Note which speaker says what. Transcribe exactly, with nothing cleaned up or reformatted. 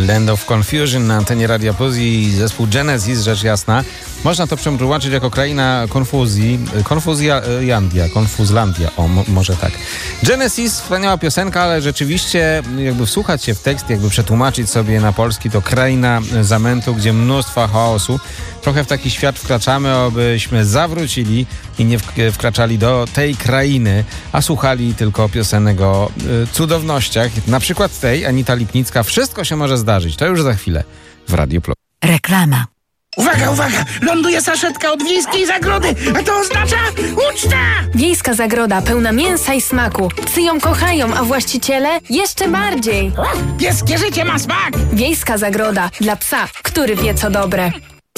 Speaker 1: Land of Confusion na antenie Radia Plus i zespół Genesis, rzecz jasna. Można to przetłumaczyć jako kraina konfuzji. Konfuzja, Jandia, Konfuzlandia. O, mo, może tak. Genesis, wspaniała piosenka, ale rzeczywiście jakby wsłuchać się w tekst, jakby przetłumaczyć sobie na polski, to kraina zamętu, gdzie mnóstwo chaosu. Trochę w taki świat wkraczamy, abyśmy zawrócili i nie wkraczali do tej krainy, a słuchali tylko piosenek o y, cudownościach. Na przykład tej, Anita Lipnicka, Wszystko się może zdarzyć. To już za chwilę w Radiu Plus.
Speaker 2: Reklama.
Speaker 3: Uwaga, uwaga! Ląduje saszetka od Wiejskiej Zagrody, a to oznacza uczta!
Speaker 4: Wiejska Zagroda pełna mięsa i smaku. Psy ją kochają, a właściciele jeszcze bardziej.
Speaker 3: Pieskie życie ma smak!
Speaker 4: Wiejska Zagroda dla psa, który wie co dobre.